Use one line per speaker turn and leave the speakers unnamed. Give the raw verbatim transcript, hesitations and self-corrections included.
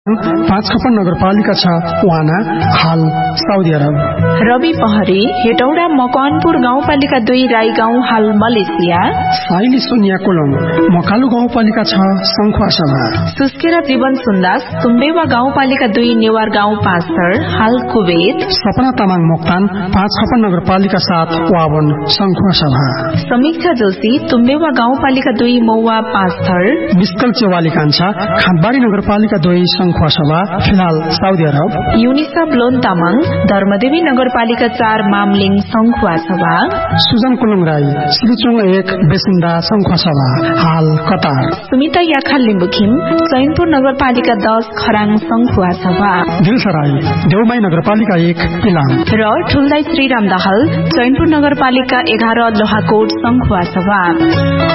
पाँच खपन नगरपालिका छ वाना हाल साउदी अरब।
रवि पहरी हेटौडा मकवानपुर गाउँपालिका दुई राई गाउँ हाल मलेसिया।
साइली सोनिया कोलम मकालु गाउँपालिका छ संखुवासभा।
सुस्केरा जीवन सुन्दास तुम्बेवा गाउँपालिका दुई नेवार गाउँ पाँचथर हाल कुवेत।
सपना तामाङ मोक्तान पाँच खपन नगरपालिका सात वावन संखुवासभा।
समीक्षा जोशी तुम्बेवा गाउँपालिका दुई मौवा पाँचथर।
मिस्कल चेवाली कान्छा खाँदबारी नगरपालिका दुई संखुवासभा फिलहाल Saudi Arab.
Yunisa blown Tamang Dharmdevi नगरपालिका चार मामलिङ संखुवासभा।
सुजन कुलुङ राई सिलिचोङ एक बेसिन्दा संखुवासभा हाल कतार।
सुमिता याखा लिम्बुखिम चैनपुर नगरपालिका दस खराङ संखुवासभा।
दिलसा राई देउमाई नगरपालिका एक पिलाङ।
र ठुल्दाई श्रीराम दाहाल चैनपुर नगरपालिका एघार लोहाकोट संखुवासभा।